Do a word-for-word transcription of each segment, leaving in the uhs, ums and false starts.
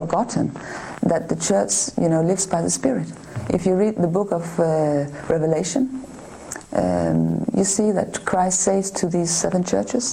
forgotten that the church, you know, lives by the Spirit. If you read the book of uh, Revelation, um, you see that Christ says to these seven churches,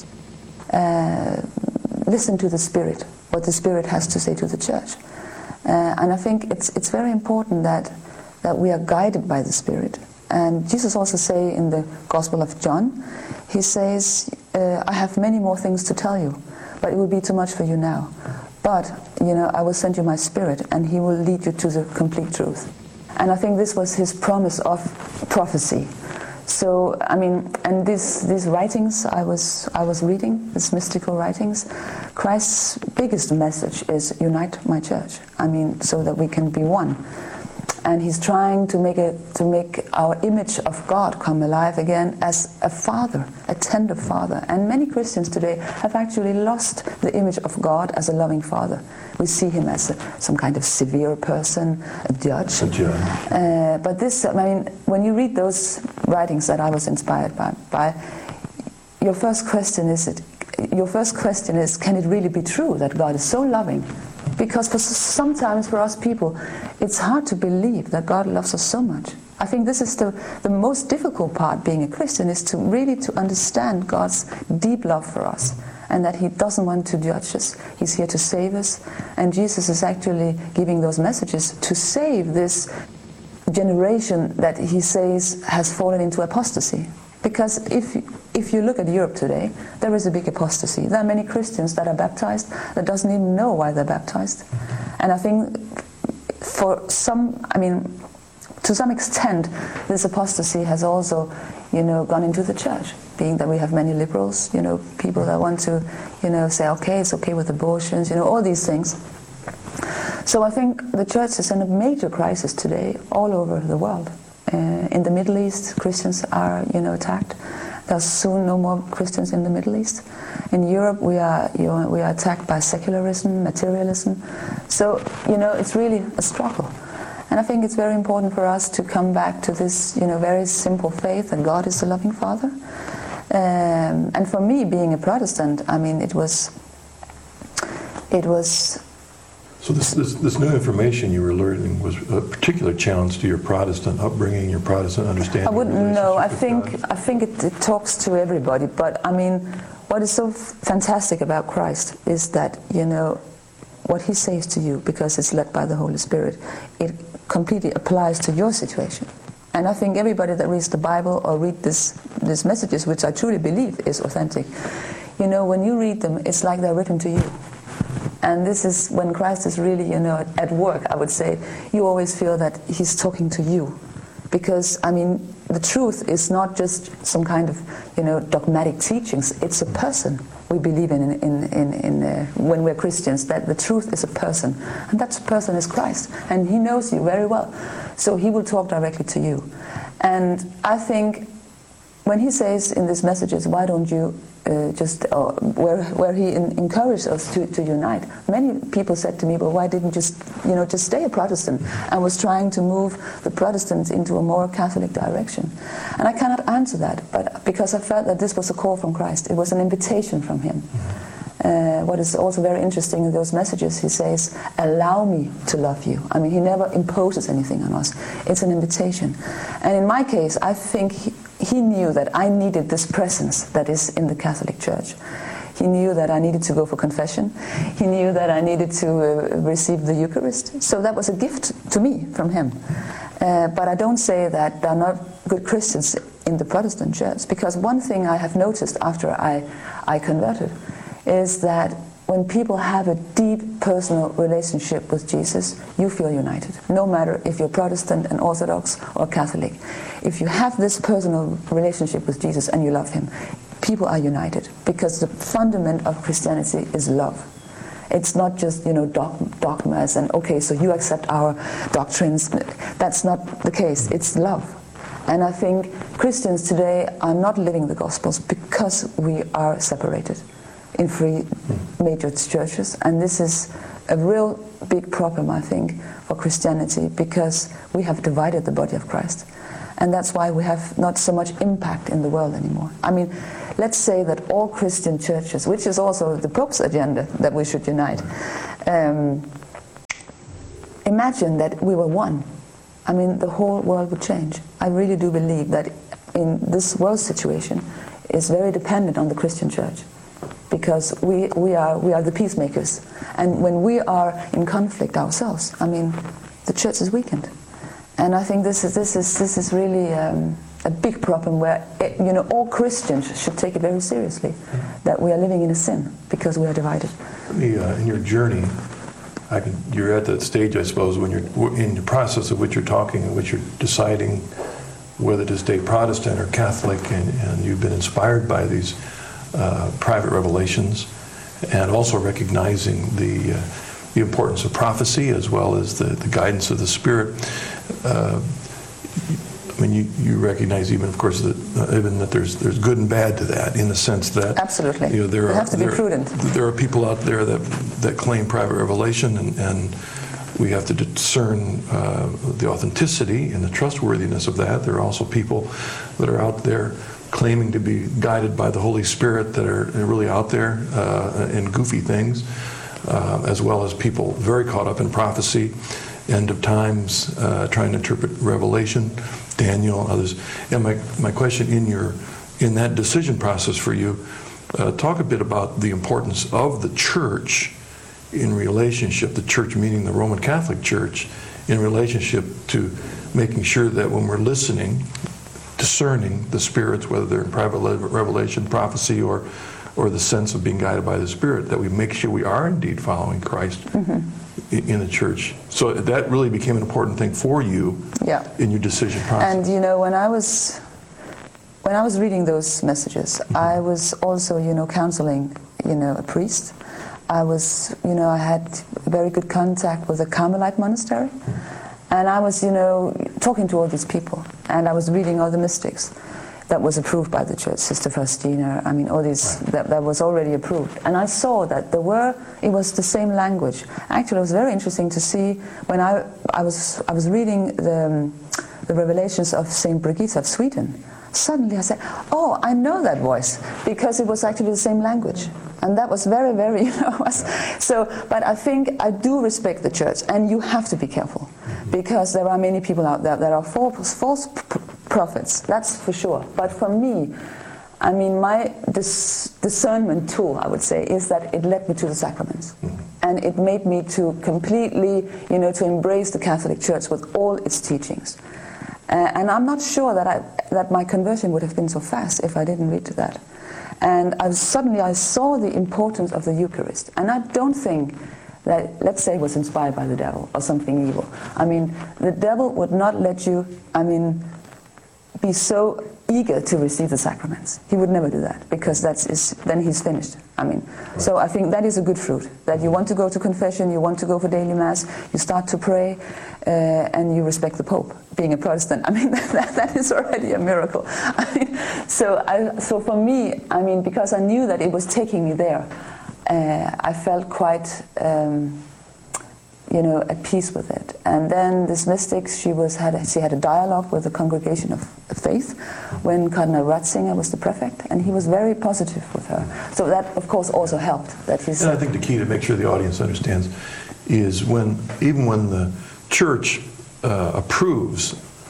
uh, listen to the Spirit, what the Spirit has to say to the church. Uh, and I think it's it's very important that that we are guided by the Spirit. And Jesus also say in the Gospel of John, he says, uh, I have many more things to tell you, but it will be too much for you now. But, you know, I will send you my Spirit, and he will lead you to the complete truth. And I think this was his promise of prophecy. So, I mean, and these these writings I was I was reading, these mystical writings, Christ's biggest message is unite my church. I mean, so that we can be one. And he's trying to make it to make our image of God come alive again as a father, a tender father. And many Christians today have actually lost the image of God as a loving father. We see him as a, some kind of severe person, a judge. A judge. Uh, but this, I mean, when you read those writings that I was inspired by, by your first question is, it, your first question is, can it really be true that God is so loving? Because for sometimes for us people, it's hard to believe that God loves us so much. I think this is the, the most difficult part being a Christian, is to really to understand God's deep love for us, and that he doesn't want to judge us. He's here to save us, and Jesus is actually giving those messages to save this generation that he says has fallen into apostasy. Because if if you look at Europe today, there is a big apostasy. There are many Christians that are baptized that doesn't even know why they're baptized. And I think for some, I mean, to some extent, this apostasy has also, you know, gone into the church, being that we have many liberals, you know, people that want to, you know, say, okay, it's okay with abortions, you know, all these things. So I think the church is in a major crisis today all over the world. Uh, in the Middle East, Christians are, you know, attacked. There's soon no more Christians in the Middle East. In Europe, we are, you know, we are attacked by secularism, materialism. So, you know, it's really a struggle. And I think it's very important for us to come back to this, you know, very simple faith that God is a loving Father. Um, and for me, being a Protestant, I mean, it was, it was. So this, this this new information you were learning was a particular challenge to your Protestant upbringing, your Protestant understanding. I wouldn't know. I think I think it, it talks to everybody. But I mean, what is so f- fantastic about Christ is that, you know, what he says to you, because it's led by the Holy Spirit, it completely applies to your situation. And I think everybody that reads the Bible or read this these messages, which I truly believe is authentic, you know, when you read them, it's like they're written to you. And this is when Christ is really, you know, at work, I would say. You always feel that he's talking to you. Because, I mean, the truth is not just some kind of, you know, dogmatic teachings. It's a person we believe in, in, in, in uh, when we're Christians, that the truth is a person. And that person is Christ. And he knows you very well. So he will talk directly to you. And I think when he says in these messages, why don't you uh, just, uh, where where he in, encouraged us to, to unite, many people said to me, well, why didn't you just, you know, just stay a Protestant? And was trying to move the Protestants into a more Catholic direction. And I cannot answer that, but because I felt that this was a call from Christ. It was an invitation from him. Uh, what is also very interesting in those messages, he says, allow me to love you. I mean, he never imposes anything on us. It's an invitation. And in my case, I think he, he knew that I needed this presence that is in the Catholic Church. He knew that I needed to go for confession. He knew that I needed to uh, receive the Eucharist. So that was a gift to me from him. Uh, but I don't say that there are not good Christians in the Protestant Church, because one thing I have noticed after I, I converted is that when people have a deep personal relationship with Jesus, you feel united. No matter if you're Protestant and Orthodox or Catholic. If you have this personal relationship with Jesus and you love him, people are united, because the fundament of Christianity is love. It's not just, you know, dogmas and, okay, so you accept our doctrines. That's not the case. It's love. And I think Christians today are not living the Gospels because we are separated in three major churches, and this is a real big problem, I think, for Christianity, because we have divided the body of Christ, and that's why we have not so much impact in the world anymore. I mean, let's say that all Christian churches, which is also the Pope's agenda, that we should unite, um, imagine that we were one, I mean, the whole world would change. I really do believe that in this world situation is very dependent on the Christian church, because we, we, are, we are the peacemakers. And when we are in conflict ourselves, I mean, the church is weakened. And I think this is, this is, this is really um, a big problem where, it, you know, all Christians should take it very seriously, that we are living in a sin because we are divided. The, uh, in your journey, I can, you're at that stage, I suppose, when you're in the process of which you're talking, in which you're deciding whether to stay Protestant or Catholic, and, and you've been inspired by these uh, private revelations, and also recognizing the, uh, the importance of prophecy as well as the, the guidance of the Spirit. Uh, I mean, you, you recognize even, of course, that uh, even that there's there's good and bad to that, in the sense that absolutely, you know, there you are, have to be there, prudent. There are people out there that that claim private revelation, and, and we have to discern uh, the authenticity and the trustworthiness of that. There are also people that are out there claiming to be guided by the Holy Spirit that are really out there uh, in goofy things, uh, as well as people very caught up in prophecy, end of times, uh, trying to interpret Revelation, Daniel, others. And my, my question in your in that decision process for you, uh, talk a bit about the importance of the church in relationship, the church meaning the Roman Catholic Church, in relationship to making sure that when we're listening, discerning the spirits, whether they're in private revelation, prophecy, or or the sense of being guided by the Spirit, that we make sure we are indeed following Christ mm-hmm. in the church. So that really became an important thing for you yeah. in your decision process. And you know, when I was when I was reading those messages, mm-hmm. I was also, you know, counseling, you know, a priest. I was, you know, I had very good contact with a Carmelite monastery, mm-hmm. and I was, you know, talking to all these people, and I was reading all the mystics that was approved by the church, Sister Faustina, I mean, all these, right. that, that was already approved. And I saw that there were, it was the same language. Actually, it was very interesting to see when I, I, was, I was reading the, um, the revelations of Saint Brigitte of Sweden. Suddenly I said, oh, I know that voice, because it was actually the same language. And that was very, very, you know, was, so, but I think I do respect the church, and you have to be careful, because there are many people out there that are false, false prophets, that's for sure. But for me, I mean, my dis discernment tool, I would say, is that it led me to the sacraments. Mm-hmm. And it made me to completely, you know, to embrace the Catholic Church with all its teachings. Uh, and I'm not sure that, I, that my conversion would have been so fast if I didn't read to that. And I was, suddenly I saw the importance of the Eucharist. And I don't think that, let's say, it was inspired by the devil or something evil. I mean, the devil would not let you, I mean, be so eager to receive the sacraments. He would never do that, because that's is, then he's finished. I mean, right. So I think that is a good fruit, that you want to go to confession, you want to go for daily mass, you start to pray, uh, and you respect the Pope. Being a Protestant, I mean, that, that is already a miracle. I mean, so, I, so for me, I mean, because I knew that it was taking me there, uh, I felt quite, um, you know, at peace with it. And then this mystic, she was had a, she had a dialogue with the Congregation of Faith when Cardinal Ratzinger was the prefect, and he was very positive with her. So that, of course, also helped. That he's. And I think the key to make sure the audience understands is when, even when the church uh, approves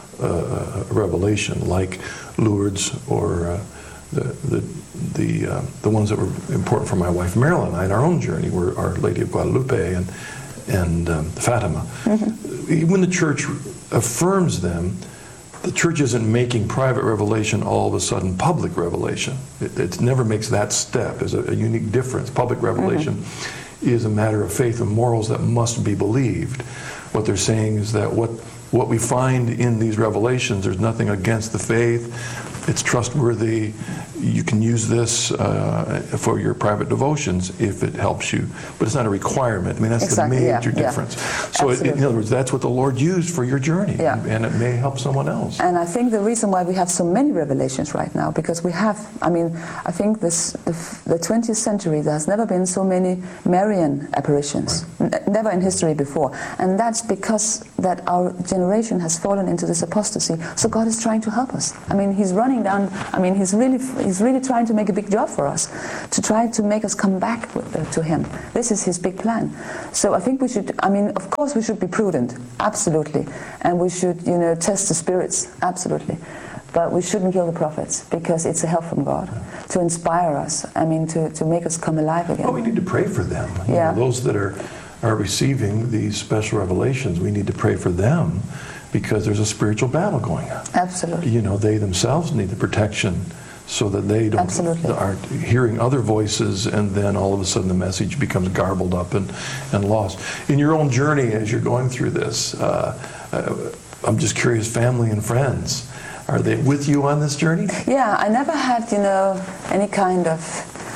uh, a revelation like Lourdes or uh, the the the, uh, the ones that were important for my wife Marilyn and I in our own journey were Our Lady of Guadalupe and. and um, Fatima. Mm-hmm. When the church affirms them, the church isn't making private revelation all of a sudden public revelation. It, it never makes that step. There's a, a unique difference. Public revelation mm-hmm. is a matter of faith and morals that must be believed. What they're saying is that what, what we find in these revelations, there's nothing against the faith. It's trustworthy. You can use this uh, for your private devotions if it helps you, but it's not a requirement. I mean, that's exactly, the major yeah, difference. Yeah. So, it, in other words, that's what the Lord used for your journey, yeah. and it may help someone else. And I think the reason why we have so many revelations right now, because we have, I mean, I think this the, the twentieth century, there has never been so many Marian apparitions, right. N never in history before, and that's perhaps because that our generation has fallen into this apostasy, so God is trying to help us. I mean, He's running down, I mean, He's really He's really trying to make a big job for us, to try to make us come back with, uh, to Him. This is His big plan. So I think we should, I mean, of course we should be prudent, absolutely. And we should, you know, test the spirits, absolutely. But we shouldn't kill the prophets, because it's a help from God to inspire us, I mean, to, to make us come alive again. Well, we need to pray for them. You Yeah. know, those that are, are receiving these special revelations, we need to pray for them, because there's a spiritual battle going on. Absolutely. You know, they themselves need the protection so that they don't Absolutely. aren't hearing other voices, and then all of a sudden the message becomes garbled up and, and lost. In your own journey as you're going through this, uh, uh, I'm just curious, family and friends, are they with you on this journey? Yeah, I never had, you know, any kind of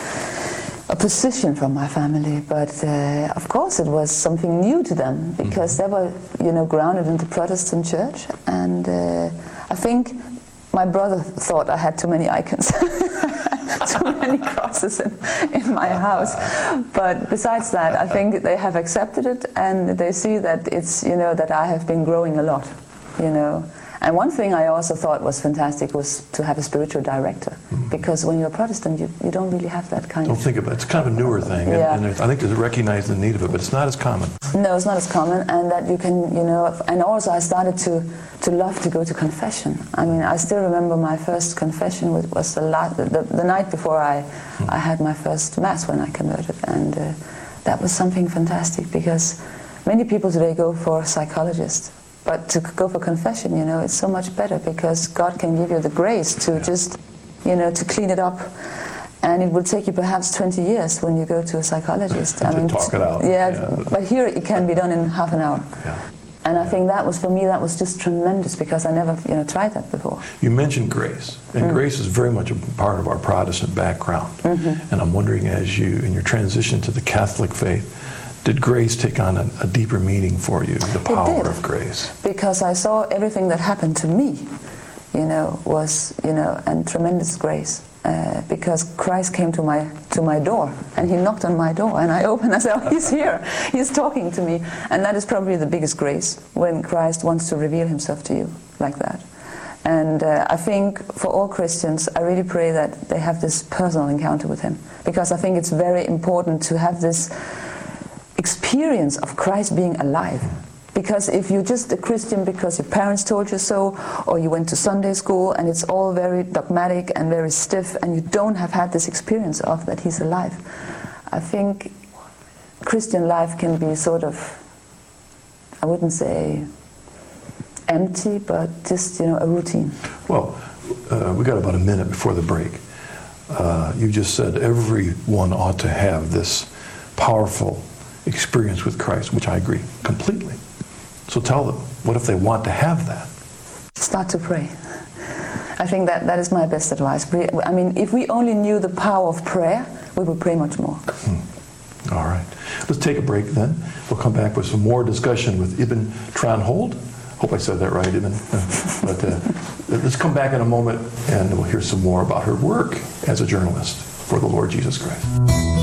opposition from my family, but uh, of course it was something new to them, because mm-hmm. they were, you know, grounded in the Protestant church, and uh, I think my brother thought I had too many icons, too many crosses in, in my house. But besides that, I think they have accepted it, and they see that it's, you know, that I have been growing a lot, you know. And one thing I also thought was fantastic was to have a spiritual director, mm-hmm. because when you're a Protestant, you, you don't really have that kind don't of... Don't think about it. It's kind of a newer thing, yeah. and, and I think they recognize the need of it, but it's not as common. No, it's not as common, and that you can, you know, and also I started to, to love to go to confession. I mean, I still remember my first confession was, was the, last, the, the night before I, mm-hmm. I had my first Mass when I converted, and uh, that was something fantastic, because many people today go for a psychologist. But to go for confession, you know, it's so much better, because God can give you the grace to yeah. just, you know, to clean it up. And it will take you perhaps twenty years when you go to a psychologist. to I mean, talk it out. Yeah, yeah, but here it can be done in half an hour. Yeah. And I think that was, for me, that was just tremendous, because I never, you know, tried that before. You mentioned grace, and mm. grace is very much a part of our Protestant background. Mm-hmm. And I'm wondering, as you, in your transition to the Catholic faith, did grace take on a, a deeper meaning for you, the power of grace? Because I saw everything that happened to me, you know, was, you know, and tremendous grace. Uh, because Christ came to my to my door, and He knocked on my door, and I opened. I said, "Oh, He's here. He's talking to me," and that is probably the biggest grace, when Christ wants to reveal Himself to you like that. And uh, I think for all Christians, I really pray that they have this personal encounter with Him, because I think it's very important to have this experience of Christ being alive. Because if you're just a Christian because your parents told you so, or you went to Sunday school and it's all very dogmatic and very stiff, and you don't have had this experience of that He's alive, I think Christian life can be sort of, I wouldn't say empty, but just, you know, a routine. Well, uh, we got about a minute before the break. Uh, you just said everyone ought to have this powerful experience with Christ, which I agree completely. So tell them, what if they want to have that? Start to pray. I think that that is my best advice. I mean, if we only knew the power of prayer, we would pray much more. Hmm. All right. Let's take a break then. We'll come back with some more discussion with Ibn Tranhold. Hope I said that right, Ibn. But uh, let's come back in a moment, and we'll hear some more about her work as a journalist for the Lord Jesus Christ.